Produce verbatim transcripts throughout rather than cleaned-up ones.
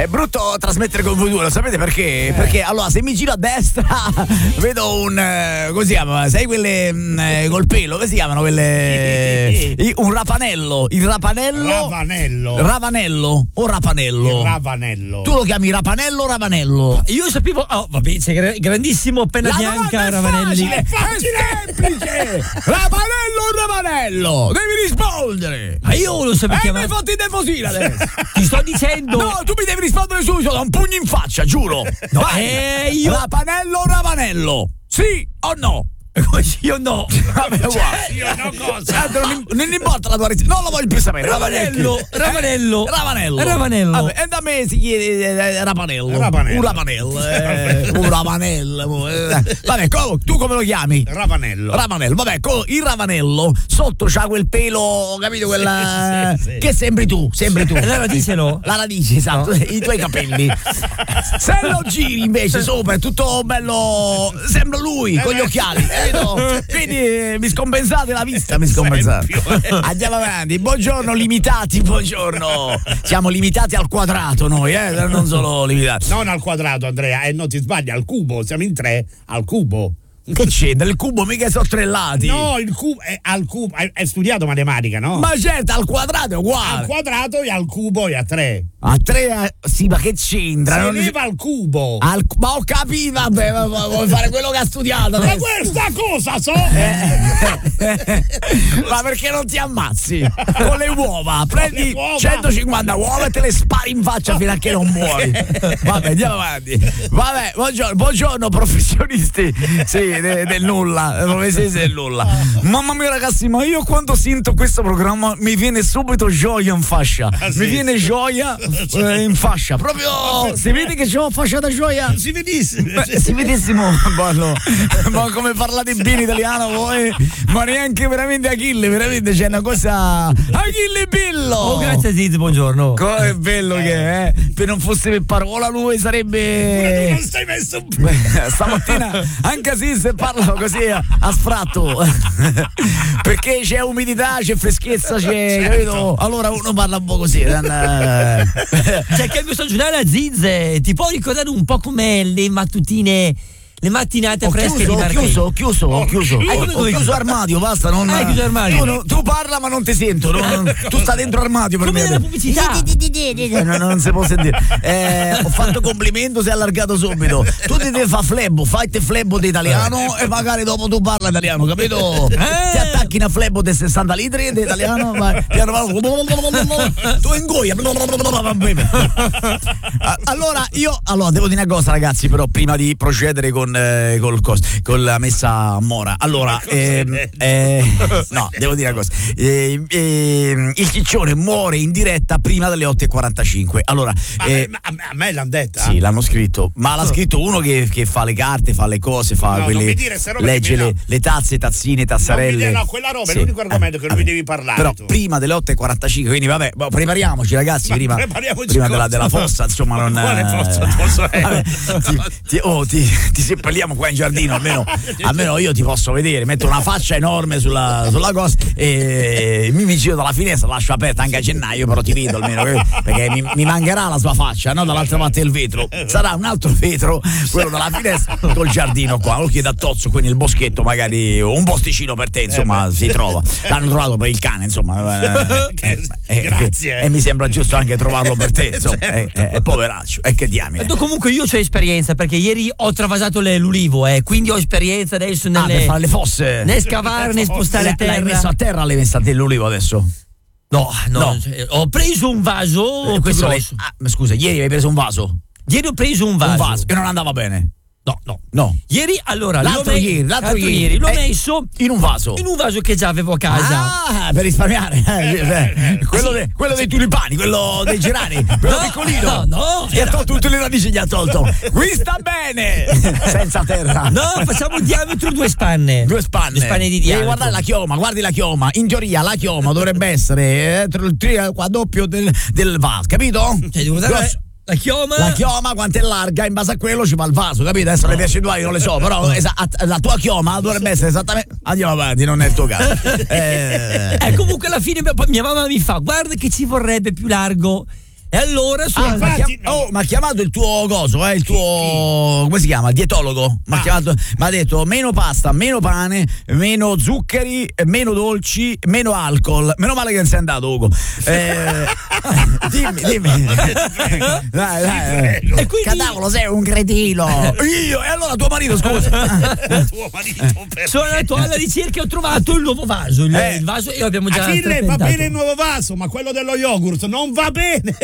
è brutto trasmettere con voi due, lo sapete perché? Eh. Perché allora se mi giro a destra vedo un eh, come si chiama? Sai quelle mh, col pelo, come si chiamano quelle? Un rapanello, il rapanello. Ravanello. Ravanello o rapanello? Il ravanello. Tu lo chiami rapanello o ravanello? Io sapevo, oh vabbè, c'è grandissimo penna La bianca è Ravanelli. Facile, è facile, semplice. Ravanello o ravanello? Devi rispondere. Ma io lo sapevo Eh, chiamare. mi hai fatto innervosire adesso. Ti sto dicendo. No, tu mi devi rispondere subito, da un pugno in faccia, giuro. No, Vai. eh, io. Rapanello o ravanello? Sì o no? Io no. Vabbè, cioè, io no cosa? Non, non importa la tua risposta, non lo voglio più sapere. Ravanello, Eh? Ravanello. Ravanello. Ravanello. Vabbè, e da me si chiede eh, Rapanello. Rapanello. Un Rapanello. Eh, un Ravanello. Eh. Vabbè, co- tu come lo chiami? Ravanello. Ravanello, vabbè, co- il Ravanello sotto c'ha quel pelo, capito? Quella. Sì, sì, sì. Che sembri tu, sembri tu. La radice no. La radice, esatto, no. I tuoi capelli. Se lo giri invece sopra è tutto bello. Sembra lui, con gli occhiali. Capito? Quindi eh, mi scompensate la vista, mi scompensate. Andiamo avanti, buongiorno limitati, buongiorno. Siamo limitati al quadrato noi, eh, non solo limitati. Non al quadrato, Andrea, e eh, non ti sbagli, al cubo, siamo in tre, al cubo. Che c'entra? Il cubo mica sono tre lati. No, il cubo è al cubo, hai, hai studiato matematica, no? Ma certo, al quadrato è uguale. Al quadrato e al cubo e a tre. A tre, a... sì, ma che c'entra? Si Non... leva al cubo. Al... Ma ho capito, vabbè, ma, ma, vuoi fare quello che ha studiato. Ma adesso. questa cosa so! Eh. Ma perché non ti ammazzi? Con le uova, prendi le uova. centocinquanta uova e te le spari in faccia fino a che non muori. Vabbè, andiamo avanti. Vabbè, buongiorno, buongiorno professionisti. Sì, de, del nulla, professionisti del nulla. Mamma mia ragazzi, ma io quando sento questo programma mi viene subito gioia in fascia. Ah, sì. Mi viene gioia eh, in fascia. Proprio si vede che c'ho fascia da gioia. Si vedissimo. Beh, si vedessimo, bello. Ma come parlate bene italiano voi? Ma neanche veramente Achille, veramente c'è una cosa. Achille Billo! Oh, grazie Ziz, buongiorno. Com'è bello che è, eh? Se non fosse per parola lui sarebbe. Non stai messo Beh, stamattina anche se se parlano così a, a sfratto perché c'è umidità, c'è freschezza, c'è certo. capito? Allora uno parla un po' così. C'è che il mio stagionale a Ziz, ti puoi ricordare un po' come le mattutine, le mattinate Ho fresche chiuso, di ho Marchesi? chiuso, ho chiuso, ho chiuso, chiuso. ho, ho chiuso armadio, basta, non. Ah, hai chiuso armadio. Tu, non- tu parla ma non ti sento, non- tu sta dentro armadio per Come me. nella pubblicità. Eh, no, non si può sentire. Eh, ho fatto complimento, si è allargato subito. Tu ti devi fare flebbo, fai te flebbo di italiano e magari dopo tu parla italiano, capito? Eh. Ti attacchi una flebbo di sessanta litri di italiano, vai, piano piano, tu ingoia. Allora io allora devo dire una cosa ragazzi, però prima di procedere con eh, col cos, con la messa a mora. Allora ehm, eh, no, devo dire una cosa. Eh, eh, il Ciccione muore in diretta prima delle otto e quarantacinque. Allora Ma, eh, ma- a me l'hanno detta? sì, l'hanno scritto, ma l'ha scritto uno che, che fa le carte, fa le cose, fa No, non quelle, mi dire ste robe legge che mi le, dà- le tazze, tazzine, tazzarelle. Non mi dire- no, quella roba è Sì. l'unico argomento Eh, che non mi vabbè. devi parlare Però tu. prima delle otto e quarantacinque, quindi vabbè, boh, prepariamoci ragazzi, Ma prima, prepariamoci prima cosa? della, della fossa, insomma, non Quale fossa, tua sorella? vabbè, ti, ti, oh, ti, ti seppelliamo qua in giardino, almeno, almeno io ti posso vedere, metto una faccia enorme sulla, sulla cosa e mi, mi giro dalla finestra, lascio aperta anche a gennaio, però ti vedo almeno, perché mi, mi mancherà la sua faccia, no? Dall'altra parte del vetro sarà un altro vetro, quello dalla finestra col giardino qua, lo chiedo a Tozzo, quindi il boschetto magari un posticino per te, insomma, si trova, l'hanno trovato per il cane, insomma, eh, eh, Grazie. e mi sembra giusto anche trovarlo per te, insomma, è, è, è poveraccio, e che diamine. Tu comunque io c'ho esperienza perché ieri ho travasato le, l'ulivo, eh, quindi ho esperienza adesso Ah, nelle, per fare le fosse. né scavare né spostare L'hai- terra. L'hai messo a terra, l'hai messa dell'ulivo adesso? No, no, No. cioè, ho preso un vaso. Eh, più questo lei- grosso. ah, ma scusa, ieri hai preso un vaso? Ieri ho preso un vaso. Un vaso che non andava bene. No, no. No. Ieri allora L'altro l'ho me- ieri, l'altro ieri. l'ho Eh, messo in un vaso. in un vaso che già avevo a casa. Ah, per risparmiare. Eh, eh, quello, de- quello dei tulipani, quello dei gerani, quello No, piccolino. no, no, Gli ha era- tolto tutte le radici, gli ha tolto. Qui sta bene. Senza terra. No, facciamo un diametro due spanne. Due spanne. Due spanne di Devi diametro. guardare la chioma, guardi la chioma. In teoria la chioma dovrebbe essere eh, tra il tri- qua doppio del, del vaso, capito? Cioè, devo guardare Grosso. la chioma. La chioma quanto è larga, in base a quello ci va il vaso, capito? Adesso le percentuali non le so, però esa- la tua chioma dovrebbe essere esattamente. Andiamo avanti, non è il tuo caso. Eh, Eh, comunque alla fine mia, mia mamma mi fa: guarda che ci vorrebbe più largo. E allora sono Ah, ma, infatti, chiam- oh, ma ha chiamato il tuo coso, eh, il tuo come si chiama? Dietologo. Mi ha Ah. chiamato, mi ha detto meno pasta, meno pane, meno zuccheri, meno dolci, meno alcol. Meno male che non sei andato, Ugo. Eh, dimmi, dimmi. Dai, dai. E quindi- Cadavolo, sei un cretino. Io, e allora tuo marito, scusa. tuo marito per sono andato alla ricerca e ho trovato il nuovo vaso. Il, Eh. il vaso e abbiamo già Achille, va frequentato. bene il nuovo vaso, ma quello dello yogurt non va bene.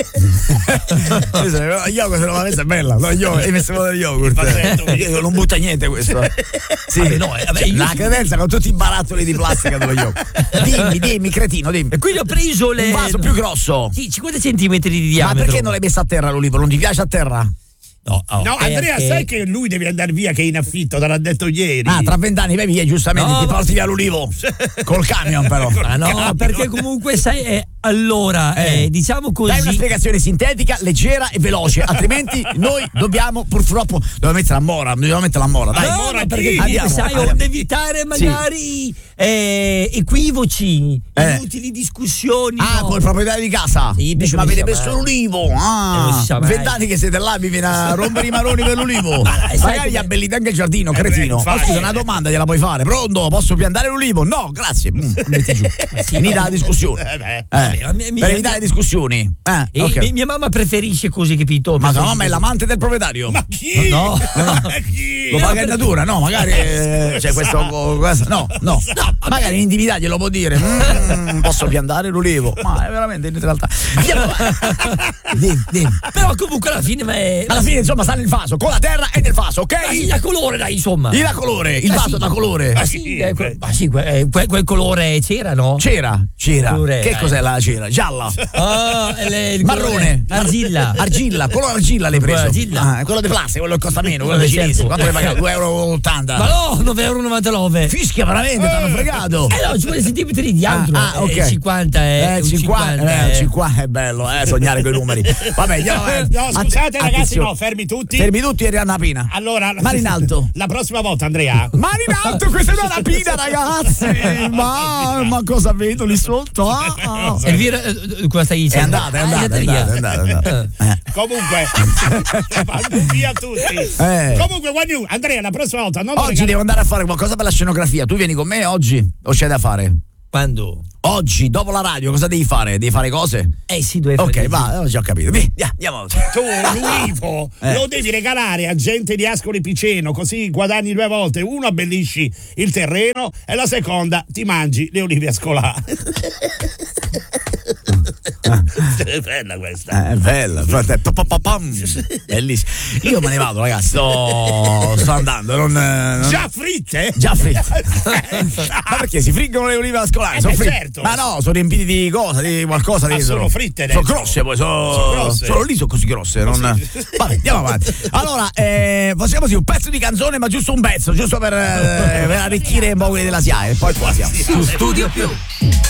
Lo yogurt non l'ha messa è bella. Lo yogurt, hai messo dello yogurt. Pazzesco. Io non butta niente questo. Sì, Vabbè, no, eh, vabbè, Cioè, io- la credenza con tutti i barattoli di plastica dello yogurt. Dimmi, dimmi, cretino, dimmi. E quindi ho preso le. Un vaso più grosso. Sì, cinquanta centimetri di Ma diametro. perché non l'hai messo a terra l'olivo? Non ti piace a terra? No, oh, No, Andrea, perché- sai che lui deve andare via, che è in affitto, te l'ha detto ieri. Ah, tra vent'anni vai via, giustamente, No, ti ma- porti via l'olivo. Col camion però. Ah, no, perché comunque sai, eh, allora, Eh. eh, diciamo così. Dai una spiegazione sintetica, leggera e veloce, altrimenti noi dobbiamo purtroppo dobbiamo mettere la mora, dobbiamo mettere la mora, dai. No, Mora ma perché chi? Andiamo, sai, andiamo. onde evitare magari eh, equivoci, Eh. inutili discussioni. Ah, no. col proprietario di casa. Sì, Dici, perché ma non avete si sa messo mai. l'olivo? Eh, non Ah, si sa mai. vent'anni che siete là, mi viene a rompere i maroni per l'olivo. Ma dai, sai Magari come- gli abbellite anche il giardino, Eh, cretino. beh, Ma infatti. scusa, una domanda gliela puoi fare. Pronto? Posso piantare l'olivo? No, grazie. Mm, metti giù. Finita la discussione. Eh, beh. Eh, ma mi- mi- per evitare discussioni. Eh, E ok. mi- mia mamma preferisce così, capito? Ma tua Preferisce mamma è così. l'amante del proprietario? Ma chi? No. Ma chi? Lo paga in natura? No, magari eh, c'è questo, questo- no, no, magari in intimità glielo può dire. Mm, posso piantare l'olivo? Ma è veramente in realtà. Andiamo avanti. Dimmi, dimmi. Però comunque alla fine ma è. Alla fine, insomma, sta nel vaso, con la terra e nel vaso, ok? Ah, sì, da colore, dai, insomma. Il da colore, il Ah, vaso sì. da colore. Ah, sì, eh, que- ah, sì, que- eh, que- quel colore c'era, no? Cera, cera. Colore, Che eh. cos'è la cera? Gialla. Ah, le- il Marrone. colore- Argilla. Argilla, colore argilla l'hai preso. Argilla. Ah, quello di plastica, quello che costa meno, quello Eh, dei cinesi. certo. Quanto l'hai pagato? due euro e ottanta. Ma no, nove virgola novantanove euro. Fischia veramente, ti hanno fregato. Eh no, cinquanta centimetri di diametro. Ah, ah, ok. Eh, cinquanta è Eh, un cinquanta, cinquanta, eh, eh. cinquanta è bello, eh, sognare con i numeri. Vabbè, andiamo avanti. No, scusate Att- ragazzi, attenzione. no, fermi tutti. Fermi tutti e rianna pina. Allora, Mani in alto. La prossima volta, Andrea. Mani in alto, questa è una rapina, ragazzi. Ma, ma cosa vedo lì sotto? Ah, ah. Elvira, eh, cosa stai È dicendo? andata, è Ah, andata, è via. andata, è andata, è andata. Eh. Comunque, vanno via tutti. Eh. Comunque, One You, Andrea, la prossima volta non lo Oggi regali- devo andare a fare qualcosa per la scenografia. Tu vieni con me oggi o c'è da fare? Quando? Oggi, dopo la radio, cosa devi fare? Devi fare cose? Eh sì, dove Ok, va, ho già capito. Via, via, andiamo. Tu l'ulivo Eh. lo devi regalare a gente di Ascoli Piceno, così guadagni due volte. Uno, abbellisci il terreno, e la seconda, ti mangi le olive ascolari. È bella questa. Eh, è bella, frate, pa, pa, pa, pam. Bellissimo. Io me ne vado, ragazzi. Sto, sto andando. Non, non- Già fritte? Già fritte. Ma perché si friggono le olive ascolari? Eh, sono beh, fritte. certo. Ma no, sono riempiti di cosa, di qualcosa Ah, dentro. sono fritte Sono dentro. grosse poi, sono, Sono grosse. solo lì sono così grosse. Non... Sì. Vabbè, andiamo avanti. Allora, eh, facciamo così un pezzo di canzone, ma giusto un pezzo, giusto per, eh, per arricchire un po' quelli della S I A E. E poi qua siamo. Su Studio Più.